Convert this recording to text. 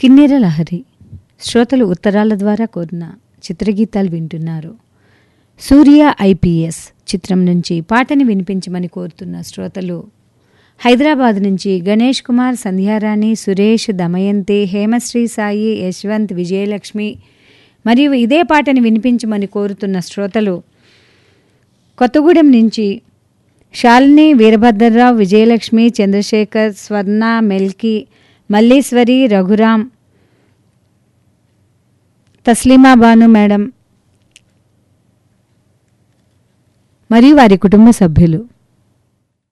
కిన్నెర లహరి శ్రోతలు ఉత్తరాల ద్వారా కోరిన చిత్రగీతాలు వింటున్నారు. సూర్య ఐపీఎస్ చిత్రం నుంచి పాటని వినిపించమని కోరుతున్న శ్రోతలు హైదరాబాద్ నుంచి గణేష్ కుమార్, సంధ్యారాణి, సురేష్, దమయంతి, హేమశ్రీ సాయి, యశ్వంత్, విజయలక్ష్మి మరియు ఇదే పాటని వినిపించమని కోరుతున్న శ్రోతలు కొత్తగూడెం నుంచి శాలిని, వీరభద్రరావు, విజయలక్ష్మి, చంద్రశేఖర్, స్వర్ణ, మెల్కి, మల్లీశ్వరి, రఘురాం, తస్లీమా బాను మేడం మరియు వారి కుటుంబ సభ్యులు.